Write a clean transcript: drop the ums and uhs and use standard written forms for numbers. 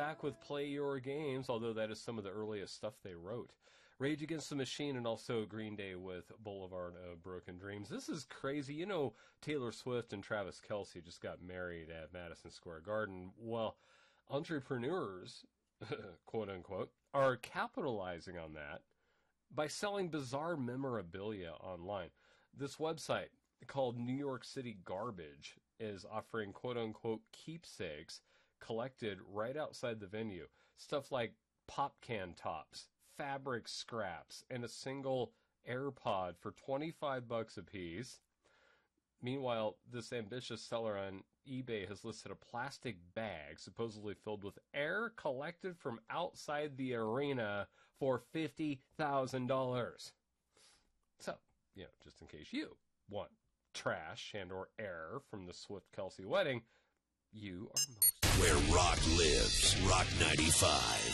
back with Play Your Games, although that is some of the earliest stuff they wrote. Rage Against the Machine, and also Green Day with Boulevard of Broken Dreams. This is crazy. You know, Taylor Swift and Travis Kelce just got married at Madison Square Garden. Well, entrepreneurs, quote unquote, are capitalizing on that by selling bizarre memorabilia online. This website called New York City Garbage is offering quote unquote keepsakes collected right outside the venue. Stuff like pop can tops, fabric scraps, and a single AirPod for $25 a piece. Meanwhile, this ambitious seller on eBay has listed a plastic bag supposedly filled with air collected from outside the arena for $50,000. So, just in case you want trash and or air from the Swift-Kelce wedding, you are most... Where rock lives, Rock 95.